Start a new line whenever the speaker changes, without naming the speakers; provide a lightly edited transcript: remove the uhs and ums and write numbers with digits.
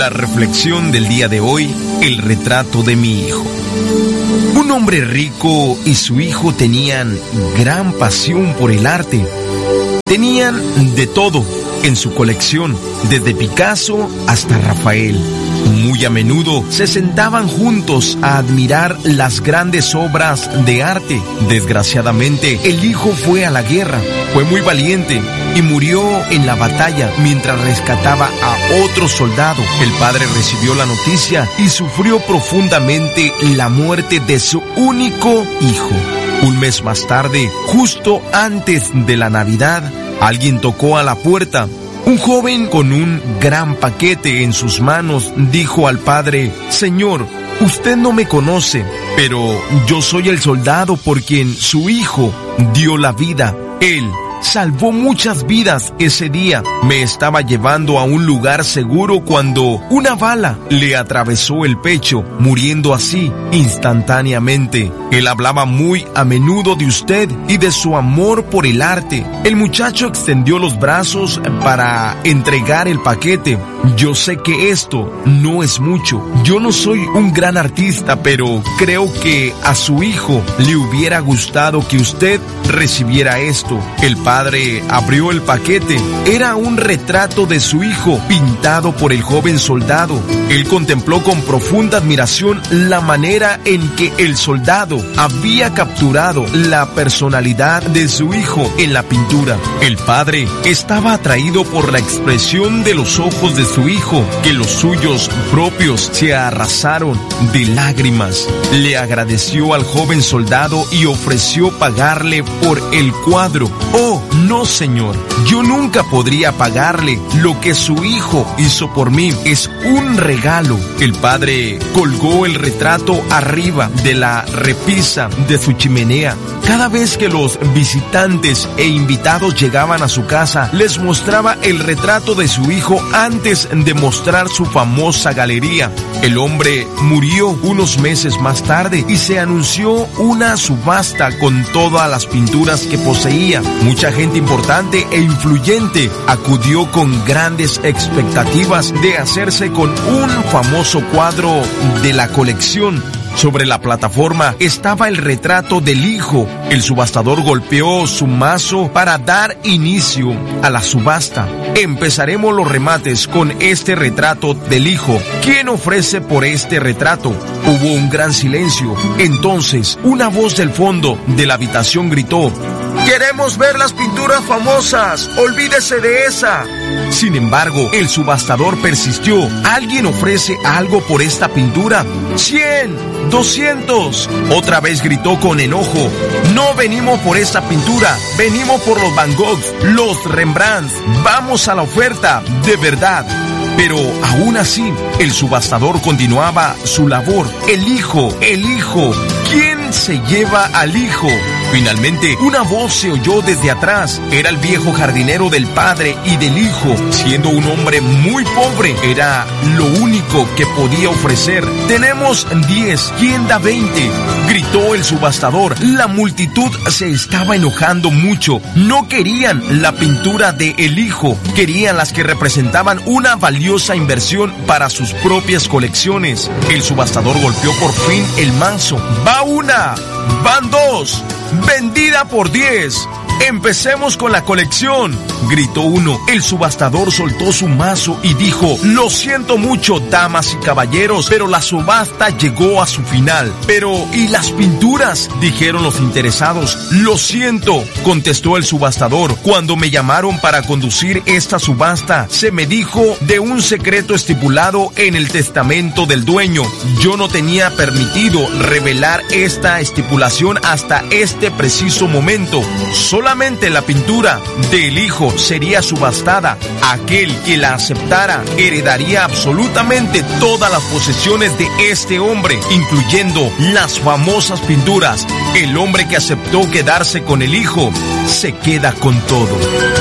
La reflexión del día de hoy, el retrato de mi hijo. Un hombre rico y su hijo tenían gran pasión por el arte. Tenían de todo en su colección, desde Picasso hasta Rafael. Muy a menudo se sentaban juntos a admirar las grandes obras de arte. Desgraciadamente, el hijo fue a la guerra, fue muy valiente y murió en la batalla mientras rescataba a otro soldado. El padre recibió la noticia y sufrió profundamente la muerte de su único hijo. Un mes más tarde, justo antes de la Navidad, alguien tocó a la puerta. Un joven con un gran paquete en sus manos dijo al padre: «Señor, usted no me conoce, pero yo soy el soldado por quien su hijo dio la vida. Él salvó muchas vidas ese día. Me estaba llevando a un lugar seguro cuando una bala le atravesó el pecho, muriendo así instantáneamente. Él hablaba muy a menudo de usted y de su amor por el arte». El muchacho extendió los brazos para entregar el paquete. «Yo sé que esto no es mucho. Yo no soy un gran artista, pero creo que a su hijo le hubiera gustado que usted recibiera esto». El padre abrió el paquete. Era un retrato de su hijo, pintado por el joven soldado. Él contempló con profunda admiración la manera en que el soldado había capturado la personalidad de su hijo en la pintura. El padre estaba atraído por la expresión de los ojos de su hijo, que los suyos propios se arrasaron de lágrimas. Le agradeció al joven soldado y ofreció pagarle por el cuadro. «Oh, no, señor, yo nunca podría pagarle lo que su hijo hizo por mí. Es un regalo». El padre colgó el retrato arriba de la repisa de su chimenea. Cada vez que los visitantes e invitados llegaban a su casa, les mostraba el retrato de su hijo antes de mostrar su famosa galería. El hombre murió unos meses más tarde y se anunció una subasta con todas las pinturas que poseía. Mucha gente importante e influyente acudió con grandes expectativas de hacerse con un famoso cuadro de la colección. Sobre la plataforma estaba el retrato del hijo. El subastador golpeó su mazo para dar inicio a la subasta. «Empezaremos los remates con este retrato del hijo. ¿Quién ofrece por este retrato?». Hubo un gran silencio. Entonces, una voz del fondo de la habitación gritó: «¡Queremos ver las pinturas famosas! ¡Olvídese de esa!». Sin embargo, el subastador persistió. «¿Alguien ofrece algo por esta pintura?». «100, 200. Otra vez gritó con enojo: «No venimos por esta pintura, venimos por los Van Gogh, los Rembrandt. Vamos a la oferta, de verdad». Pero aún así, el subastador continuaba su labor. «El hijo, ¿quién se lleva al hijo?». Finalmente, una voz se oyó desde atrás. Era el viejo jardinero del padre y del hijo. Siendo un hombre muy pobre, era lo único que podía ofrecer. «Tenemos 10, ¿quién da 20?», gritó el subastador. La multitud se estaba enojando mucho. No querían la pintura de el hijo, querían las que representaban una valiosa inversión para sus propias colecciones. El subastador golpeó por fin el mazo. «Va una, van dos, vendida por 10. «Empecemos con la colección», gritó uno. El subastador soltó su mazo y dijo: «Lo siento mucho, damas y caballeros, pero la subasta llegó a su final». «Pero, ¿y las pinturas?», dijeron los interesados. «Lo siento», contestó el subastador. «Cuando me llamaron para conducir esta subasta, se me dijo de un secreto estipulado en el testamento del dueño. Yo no tenía permitido revelar esta estipulación hasta este preciso momento. Solamente la pintura del hijo sería subastada. Aquel que la aceptara heredaría absolutamente todas las posesiones de este hombre, incluyendo las famosas pinturas. El hombre que aceptó quedarse con el hijo se queda con todo».